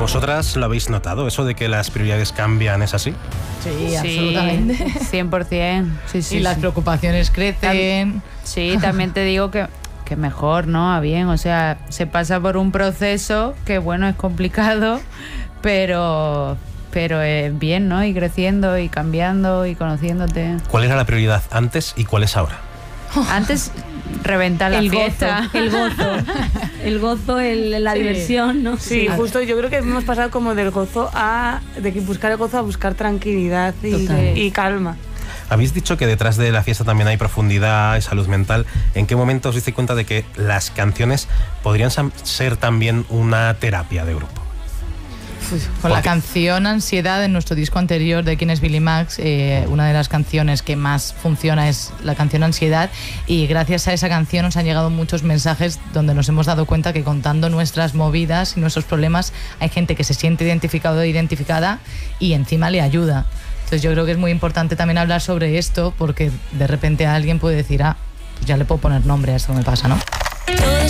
¿Vosotras lo habéis notado, eso de que las prioridades cambian, es así? Sí, absolutamente. 100%. Sí, y las preocupaciones crecen. Sí, también te digo que mejor, ¿no? A bien, o sea, se pasa por un proceso que, bueno, es complicado, pero es bien, ¿no? Y creciendo y cambiando y conociéndote. ¿Cuál era la prioridad antes y cuál es ahora? Antes, reventar la fiesta. El gozo, la diversión, ¿no? Sí, justo yo creo que hemos pasado como del gozo de buscar el gozo a buscar tranquilidad y calma. Habéis dicho que detrás de la fiesta también hay profundidad y salud mental. ¿En qué momento os diste cuenta de que las canciones podrían ser también una terapia de grupo? Con la canción Ansiedad en nuestro disco anterior de Quién es Billy Max, una de las canciones que más funciona es la canción Ansiedad, y gracias a esa canción nos han llegado muchos mensajes donde nos hemos dado cuenta que contando nuestras movidas y nuestros problemas hay gente que se siente identificado o identificada y encima le ayuda. Entonces yo creo que es muy importante también hablar sobre esto, porque de repente alguien puede decir, pues ya le puedo poner nombre a esto que me pasa, ¿no?